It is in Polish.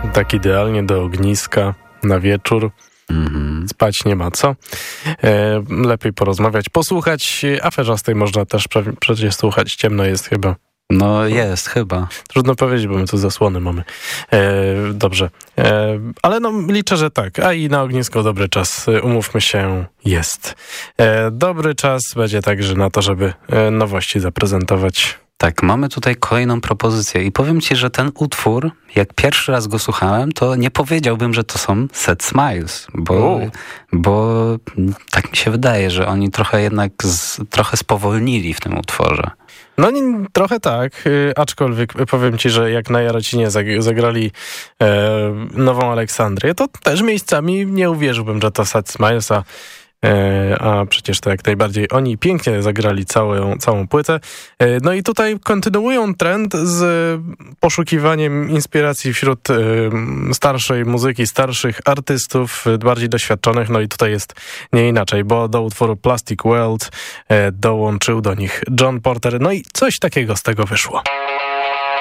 tak idealnie do ogniska na wieczór. Spać nie ma co. Lepiej porozmawiać, posłuchać. Aferzastej można też przecież słuchać. Ciemno jest chyba. No jest, chyba. Trudno powiedzieć, bo my tu zasłony mamy. Dobrze. Ale no liczę, że tak. A i na ognisko dobry czas, umówmy się, jest. Dobry czas będzie także na to, żeby nowości zaprezentować. Tak, mamy tutaj kolejną propozycję i powiem ci, że ten utwór, jak pierwszy raz go słuchałem, to nie powiedziałbym, że to są Sad Smiles, bo tak mi się wydaje, że oni trochę jednak trochę spowolnili w tym utworze. No trochę tak, aczkolwiek powiem ci, że jak na Jarocinie zagrali Nową Aleksandrię, to też miejscami nie uwierzyłbym, że to Sad Smiles, a przecież to jak najbardziej oni pięknie zagrali całą płytę. No i tutaj kontynuują trend z poszukiwaniem inspiracji wśród starszej muzyki, starszych artystów, bardziej doświadczonych. No i tutaj jest nie inaczej, bo do utworu Plastic World dołączył do nich John Porter. No i coś takiego z tego wyszło.